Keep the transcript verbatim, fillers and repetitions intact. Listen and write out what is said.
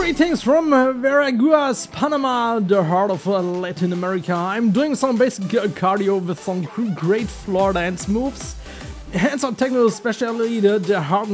Greetings from uh, Veraguas, Panama, the heart of uh, Latin America. I'm doing some basic uh, cardio with some great floor dance moves. Hands-on techno, especially the, the hard